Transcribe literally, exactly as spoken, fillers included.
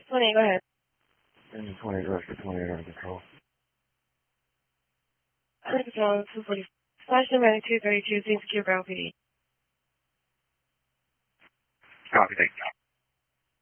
twenty-eight, go ahead. Engine twenty-eight, Rescue twenty-eight under control. Under control, two forty. Slash number two thirty-two, Scene Secure, Brown P D. Copy, thank you.